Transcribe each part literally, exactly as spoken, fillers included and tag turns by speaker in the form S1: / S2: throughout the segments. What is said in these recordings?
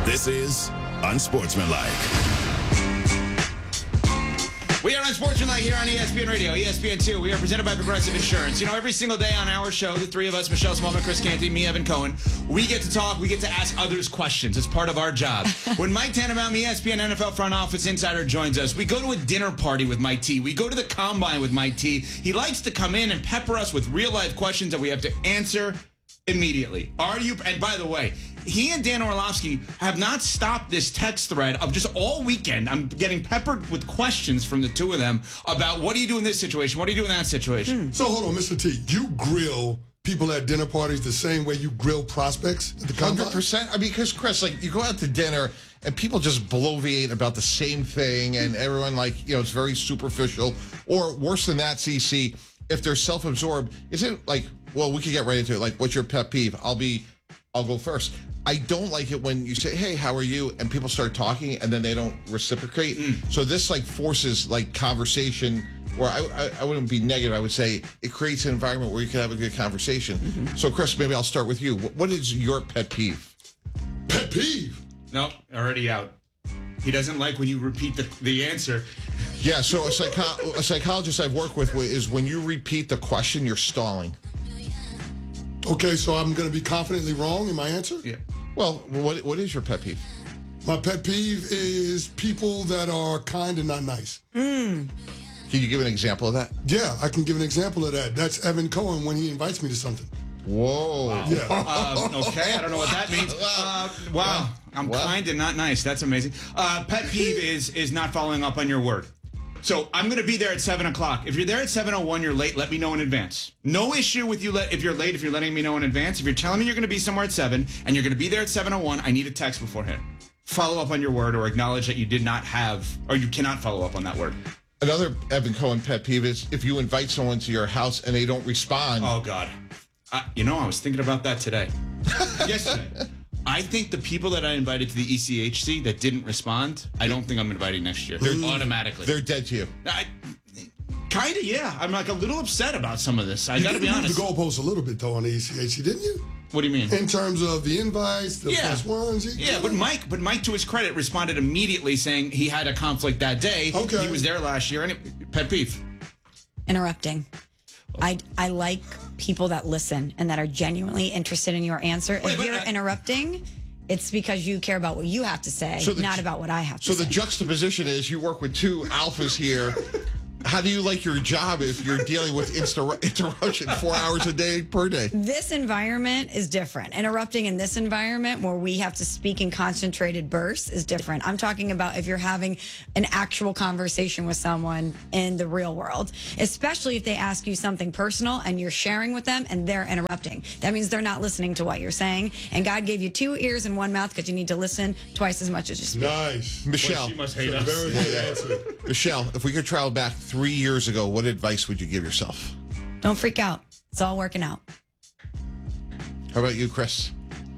S1: This is Unsportsmanlike.
S2: We are Unsportsmanlike here on E S P N Radio, E S P N two. We are presented by Progressive Insurance. You know, every single day on our show, the three of us, Michelle Smallman, Chris Canty, me, Evan Cohen, we get to talk, we get to ask others questions. It's part of our job. When Mike Tannenbaum, E S P N N F L front office insider, joins us, we go to a dinner party with Mike T. We go to the Combine with Mike T. He likes to come in and pepper us with real-life questions that we have to answer immediately. Are you, and by the way, he and Dan Orlovsky have not stopped this text thread of just all weekend. I'm getting peppered with questions from the two of them about what do you do in this situation? What do you do in that situation?
S3: Hmm. So hold on, Mister T. You grill people at dinner parties the same way you grill prospects at the Combine?
S4: one hundred percent. I mean, because, Chris, like, you go out to dinner and people just bloviate about the same thing, and everyone, like, you know, it's very superficial. Or worse than that, C C, if they're self-absorbed, is it like, well, we could get right into it. Like, what's your pet peeve? I'll be, I'll go first. I don't like it when you say, hey, how are you? And people start talking and then they don't reciprocate. Mm. So this like forces like conversation, or I, I, I wouldn't be negative. I would say it creates an environment where you can have a good conversation. Mm-hmm. So Chris, maybe I'll start with you. What is your pet peeve?
S3: Pet peeve?
S2: Nope, already out. He doesn't like when you repeat the, the answer.
S4: Yeah, so a, psycho- a psychologist I've worked with is when you repeat the question, you're stalling.
S3: Okay, so I'm going to be confidently wrong in my answer?
S2: Yeah.
S4: Well, what what is your pet peeve?
S3: My pet peeve is people that are kind and not nice.
S4: Mm. Can you give an example of that?
S3: Yeah, I can give an example of that. That's Evan Cohen when he invites me to something.
S4: Whoa.
S2: Wow.
S3: Yeah.
S2: Uh, okay, I don't know what that means. Uh, wow. I'm
S4: wow.
S2: kind and not nice. That's amazing. Uh, pet peeve is is not following up on your word. So I'm going to be there at seven o'clock. If you're there at seven oh one, you're late, let me know in advance. No issue with you let, if you're late, if you're letting me know in advance. If you're telling me you're going to be somewhere at seven and you're going to be there at seven oh one, I need a text beforehand. Follow up on your word or acknowledge that you did not have, or you cannot follow up on that word.
S4: Another Evan Cohen pet peeve is if you invite someone to your house and they don't respond.
S2: Oh, God. Uh, you know, I was thinking about that today. Yesterday. I think the people that I invited to the E C H C that didn't respond, I don't think I'm inviting next year. They're automatically.
S4: They're dead to you.
S2: I, kind of, yeah. I'm like a little upset about some of this. I got to be honest.
S3: You moved the goalpost a little bit, though, on the E C H C, didn't you?
S2: What do you mean?
S3: In terms of the invites, the
S2: yeah.
S3: plus ones.
S2: Yeah, but Mike, but Mike, to his credit, responded immediately saying he had a conflict that day.
S3: Okay.
S2: He was there last year. And it, pet peeve.
S5: Interrupting. I, I like people that listen and that are genuinely interested in your answer.
S2: Wait,
S5: if
S2: but,
S5: you're
S2: uh,
S5: interrupting, it's because you care about what you have to say,
S4: so the,
S5: not about what I have to
S4: so
S5: say.
S4: So the juxtaposition is you work with two alphas here. How do you like your job if you're dealing with insta- interruption four hours a day per day?
S5: This environment is different. Interrupting in this environment where we have to speak in concentrated bursts is different. I'm talking about if you're having an actual conversation with someone in the real world, especially if they ask you something personal and you're sharing with them and they're interrupting. That means they're not listening to what you're saying. And God gave you two ears and one mouth because you need to listen twice as much as you speak.
S3: Nice.
S4: Michelle.
S2: Boy, she must hate us.
S3: Very good answer.
S4: Michelle, if we could travel back three years ago, what advice would you give yourself?
S5: Don't freak out. It's all working out.
S4: How about you, Chris?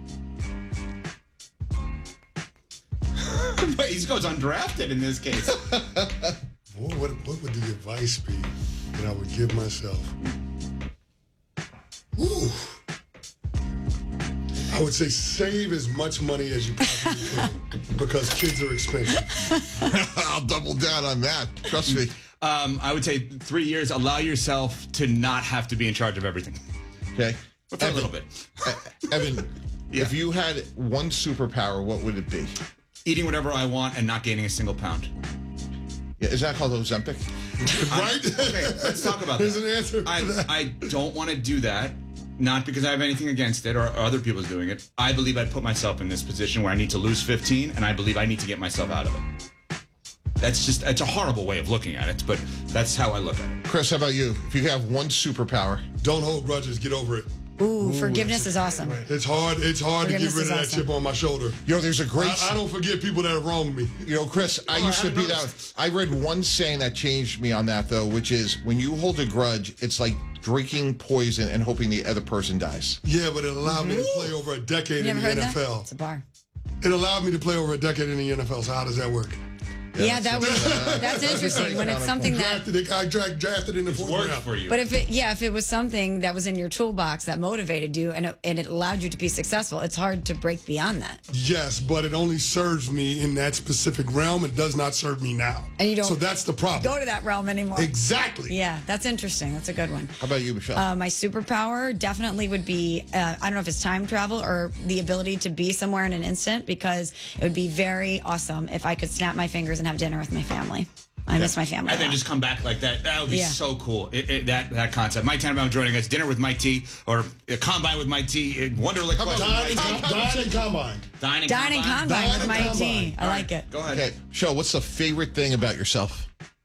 S2: Wait, he goes undrafted in this case.
S3: Boy, what, what would the advice be that I would give myself? Ooh. I would say save as much money as you possibly can because kids are expensive.
S4: I'll double down on that. Trust me.
S2: Um, I would say three years, allow yourself to not have to be in charge of everything.
S4: Okay.
S2: But for
S4: Evan,
S2: a little bit.
S4: uh, Evan,
S2: Yeah.
S4: if you had one superpower, what would it be?
S2: Eating whatever I want and not gaining a single pound.
S4: Yeah, is that called Ozempic?
S3: Right?
S2: Okay, let's talk about
S3: There's
S2: that.
S3: an answer for
S2: I,
S3: that.
S2: I don't want to do that, not because I have anything against it or, or other people's doing it. I believe I put myself in this position where I need to lose fifteen, and I believe I need to get myself out of it. That's just, it's a horrible way of looking at it, but that's how I look at it.
S4: Chris, how about you? If you could have one superpower.
S3: Don't hold grudges. Get over it.
S5: Ooh, forgiveness is awesome.
S3: It's hard. It's hard to get
S5: Forgiveness
S3: rid
S5: is
S3: of that
S5: awesome.
S3: chip on my shoulder.
S4: You know, there's a great...
S3: I, I don't forget people that have wronged me.
S4: You know, Chris, I
S3: Oh,
S4: used
S3: I
S4: to be
S3: hadn't
S4: that.
S3: noticed.
S4: I read one saying that changed me on that, though, which is when you hold a grudge, it's like drinking poison and hoping the other person dies.
S3: Yeah, but it allowed me to play over a decade
S5: You
S3: in
S5: never
S3: the
S5: heard
S3: N F L.
S5: that? It's a bar.
S3: It allowed me to play over a decade in the N F L. So how does that work?
S5: Yeah, that was that's interesting when it's something that.
S3: Drafted, it, I dra- drafted in the fourth
S2: Worked
S3: round.
S2: for you.
S5: But if it, yeah, if it was something that was in your toolbox that motivated you and it, and it allowed you to be successful, it's hard to break beyond that.
S3: Yes, but it only serves me in that specific realm. It does not serve me now.
S5: And you don't
S3: So that's the problem.
S5: Go to that realm anymore.
S3: Exactly.
S5: Yeah, that's interesting. That's a good one.
S4: How about you, Michelle?
S5: Uh, my superpower definitely would be, uh, I don't know if it's time travel or the ability to be somewhere in an instant, because it would be very awesome if I could snap my fingers and have dinner with my family. I miss my family.
S2: And
S5: a
S2: then
S5: lot.
S2: just come back like that. That would be
S5: Yeah.
S2: so cool. It, it, that that concept. Mike Tannenbaum joining us. Dinner with Mike T, or a combine with Mike T. uh, Wonderlic question.
S3: Dine and,
S2: Mike T.
S3: com- dine and combine.
S2: Dining
S5: Dining
S2: combine.
S5: combine with
S3: Dine
S5: my
S3: and
S5: T.
S3: combine.
S5: I like it.
S2: Go ahead.
S4: Okay, Michelle, what's the favorite thing about yourself?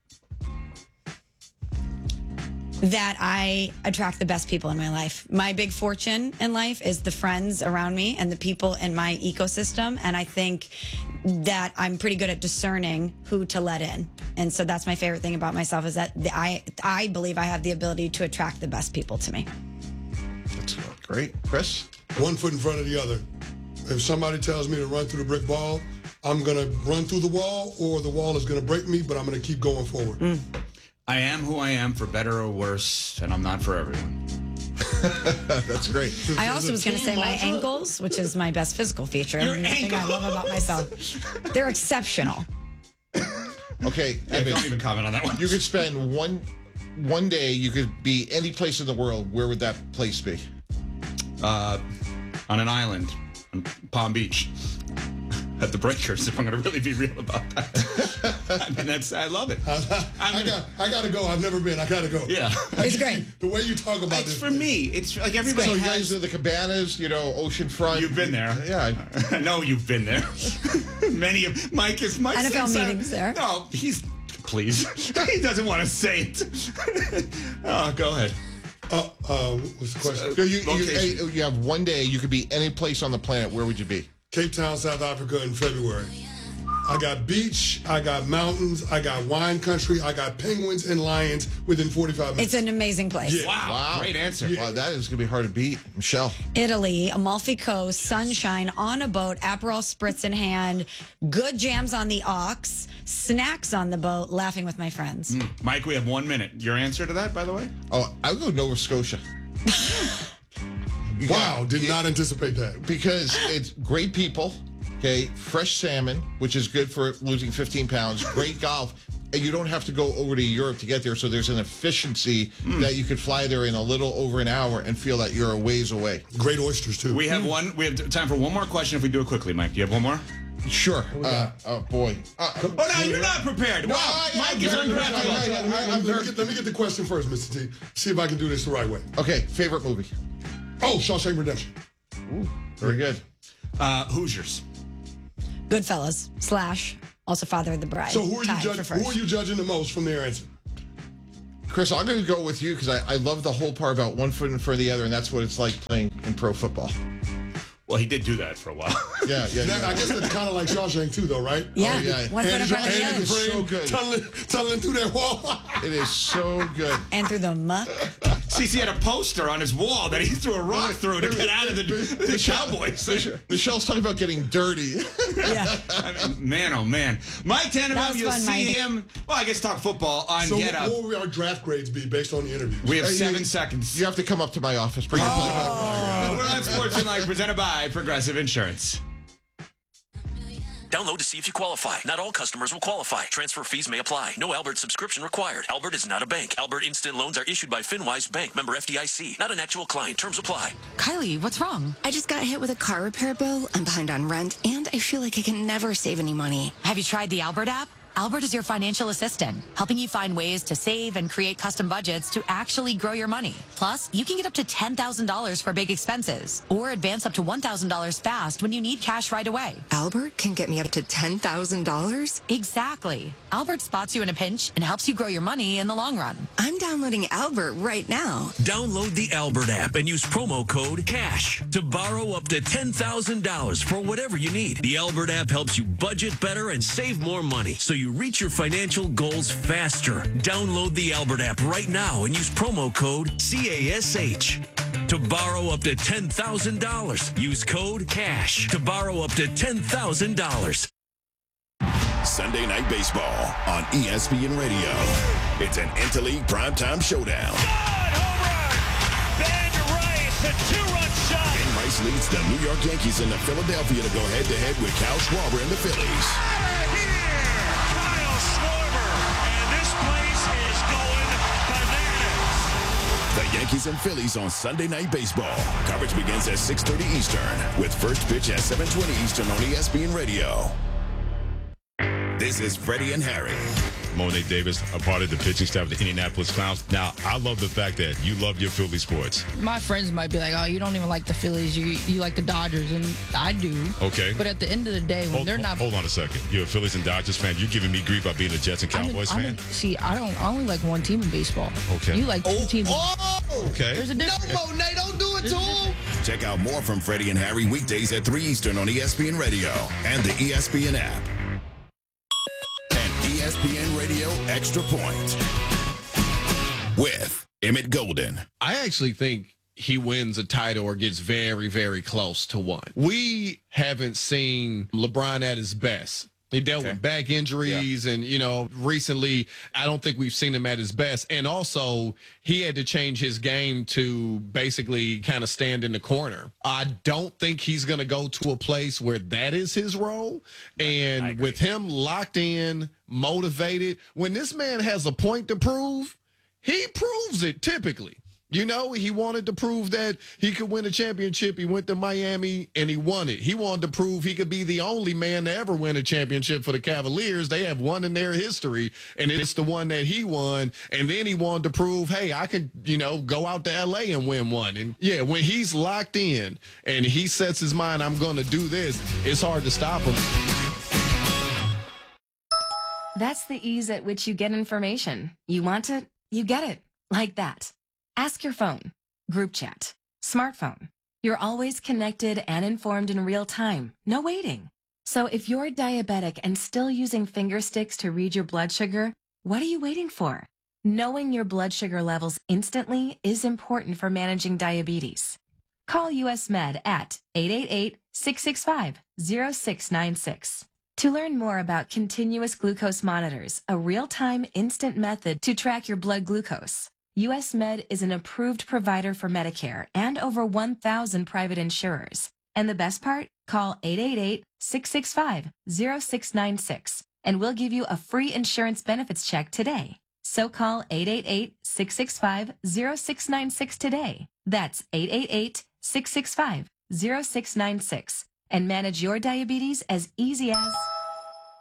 S5: That I attract the best people in my life. My big fortune in life is the friends around me and the people in my ecosystem. And I think that I'm pretty good at discerning who to let in. And so that's my favorite thing about myself, is that the, I I believe I have the ability to attract the best people to me.
S4: That's great. Chris?
S3: One foot in front of the other. If somebody tells me to run through the brick wall, I'm going to run through the wall, or the wall is going to break me, but I'm going to keep going forward.
S5: Mm.
S2: I am who I am, for better or worse, and I'm not for everyone.
S4: That's great.
S5: I also was going to say my ankles, which is my best physical feature.
S2: Your
S5: and the thing I love about myself. They're exceptional.
S4: Okay,
S2: Yeah,
S4: Evan,
S2: don't even comment on that one.
S4: you could spend one one day, you could be any place in the world. Where would that place be?
S2: Uh, on an island, on Palm Beach, at the Breakers. If I'm going to really be real about that, I mean, that's I love it. I'm
S3: I
S2: gonna-
S3: got, I got to go. I've never been. I got to go.
S2: Yeah.
S5: It's great.
S3: The way you talk about
S2: It's
S3: this.
S2: for me. It's like everybody
S4: So you
S2: has.
S4: guys do the cabanas, you know, oceanfront.
S2: You've been there.
S4: Yeah.
S2: I know you've been there. Many of Mike is Mike.
S5: N F L
S2: says that-
S5: meetings there.
S2: No, he's please. He doesn't want to say it. Oh, go ahead.
S3: Uh, uh, what's the question?
S4: So you, you,
S2: Location.
S4: you have one day, you could be any place on the planet. Where would you be?
S3: Cape Town, South Africa in February. I got beach, I got mountains, I got wine country, I got penguins and lions within forty-five minutes.
S5: It's an amazing place.
S3: Yeah.
S2: Wow, great answer.
S4: Wow, that is going to be hard to beat. Michelle.
S5: Italy, Amalfi Coast, sunshine, on a boat, Aperol spritz in hand, good jams on the aux, snacks on the boat, laughing with my friends.
S2: Mike, we have one minute. Your answer to that, by the way?
S4: Oh, I would go Nova Scotia.
S3: Wow, did not anticipate that.
S4: Because it's great people, okay, fresh salmon, which is good for losing fifteen pounds, great golf, and you don't have to go over to Europe to get there. So there's an efficiency that you could fly there in a little over an hour and feel that you're a ways away.
S3: Great oysters too.
S2: We have one. We have time for one more question. If we do it quickly, Mike, do you have one more?
S4: Sure. Uh, oh, boy. Uh,
S2: Oh no, you're not prepared. Wow,
S4: I-
S2: Mike
S4: I'm
S2: is
S4: very-
S2: undrafted.
S4: I- I-
S3: let, me,
S4: I'm
S3: let, me
S4: very-
S3: get, let me get the question first, Mister T. See if I can do this the right way.
S4: okay, favorite movie.
S3: Oh, Shawshank Redemption.
S4: Very good.
S2: Uh, Hoosiers.
S5: Goodfellas slash also Father of the Bride.
S3: So who are you
S5: Tied for
S3: judging?
S5: first.
S3: Who are you judging the most from their answer?
S4: Chris, I'm going to go with you because I, I love the whole part about one foot in front of the other, and that's what it's like playing in pro football.
S2: Well, he did do that for a while.
S4: Yeah, yeah.
S3: Now,
S4: yeah.
S3: I guess that's kind of like Shawshank too, though, right?
S5: Yeah,
S4: Oh, yeah.
S5: one foot in
S3: And
S5: front of the
S3: Jean-
S5: other.
S3: and
S4: It's so
S3: Frame
S4: good.
S3: Tunneling, tunneling through that wall.
S4: It is so good.
S5: And through the muck.
S2: Cece had a poster on his wall that he threw a rock through to get out of the, the Cowboys.
S4: Michelle's talking about getting dirty.
S5: Yeah.
S2: I mean, man, oh man. Mike
S5: That
S2: Tannenbaum,
S5: was
S2: you'll
S5: fun,
S2: see
S5: Mike.
S2: him. Well, I guess talk football on
S3: So
S2: Get
S3: what,
S2: Up.
S3: what will our draft grades be based on the interviews?
S2: We have
S4: Hey,
S2: seven
S4: you-
S2: seconds.
S4: You have to come up to my office. Bring your
S2: We're on Sports Tonight, presented by Progressive Insurance.
S6: Download to see if you qualify. Not all customers will qualify. Transfer fees may apply. No Albert subscription required. Albert is not a bank. Albert Instant Loans are issued by FinWise Bank, member F D I C. Not an actual client. Terms apply.
S7: Kylie, what's wrong?
S8: I just got hit with a car repair bill. I'm behind on rent, and I feel like I can never save any money.
S7: Have you tried the Albert app? Albert is your financial assistant, helping you find ways to save and create custom budgets to actually grow your money. Plus, you can get up to ten thousand dollars for big expenses or advance up to one thousand dollars fast when you need cash right away.
S8: Albert can get me up to ten thousand dollars?
S7: Exactly. Albert spots you in a pinch and helps you grow your money in the long run.
S8: I'm downloading Albert right now.
S6: Download the Albert app and use promo code CASH to borrow up to ten thousand dollars for whatever you need. The Albert app helps you budget better and save more money so you reach your financial goals faster. Download the Albert app right now and use promo code CASH to borrow up to ten thousand dollars. Use code CASH to borrow up to ten thousand dollars.
S1: Sunday Night Baseball on E S P N Radio. It's an interleague primetime showdown.
S9: Ben Rice, a two-run shot.
S1: Ben Rice leads the New York Yankees into Philadelphia to go head-to-head with Kyle Schwarber and the Phillies.
S9: Out of here, Kyle Schwarber, and this place is going bananas.
S1: The Yankees and Phillies on Sunday Night Baseball. Coverage begins at six thirty Eastern with first pitch at seven twenty Eastern on E S P N Radio. This is Freddie and Harry.
S10: Monet Davis, a part of the pitching staff of the Indianapolis Clowns. Now, I love the fact that you love your Philly sports.
S11: My friends might be like, oh, you don't even like the Phillies. You you like the Dodgers, and I do.
S10: Okay.
S11: But at the end of the day, when
S10: hold,
S11: they're not...
S10: Hold on a second. You're a Phillies and Dodgers fan. You're giving me grief by being a Jets and Cowboys
S11: I'm a,
S10: fan?
S11: I'm a, see, I don't I only like one team in baseball.
S10: Okay.
S11: You like two
S4: Oh,
S11: teams.
S4: oh!
S10: Okay.
S11: There's a difference.
S4: No, Monet, don't do it to him.
S1: Check out more from Freddie and Harry weekdays at three Eastern on E S P N Radio and the E S P N app. And E S P N Radio Extra Point with Emmett Golden.
S12: I actually think he wins a title or gets very, very close to one. We haven't seen LeBron at his best. He dealt
S2: Okay.
S12: with back injuries, and, you know, recently, I don't think we've seen him at his best. And also, he had to change his game to basically kind of stand in the corner. I don't think he's going to go to a place where that is his role. And with him locked in, motivated, when this man has a point to prove, he proves it typically. You know, he wanted to prove that he could win a championship. He went to Miami and he won it. He wanted to prove he could be the only man to ever win a championship for the Cavaliers. They have one in their history, and it's the one that he won. And then he wanted to prove, hey, I could, you know, go out to L A and win one. And yeah, when he's locked in and he sets his mind, I'm going to do this, it's hard to stop him.
S13: That's the ease at which you get information. You want it, you get it. Like that. Ask your phone, group chat, smartphone. You're always connected and informed in real time. No waiting. So if you're diabetic and still using finger sticks to read your blood sugar, what are you waiting for? Knowing your blood sugar levels instantly is important for managing diabetes. Call U S Med at eight eight eight, six six five, zero six nine six. To learn more about continuous glucose monitors, a real-time instant method to track your blood glucose, U S Med is an approved provider for Medicare and over one thousand private insurers. And the best part? Call eight eight eight, six six five, zero six nine six and we'll give you a free insurance benefits check today. So call eight eight eight, six six five, zero six nine six today. That's eight eight eight, six six five, zero six nine six and manage your diabetes as easy as...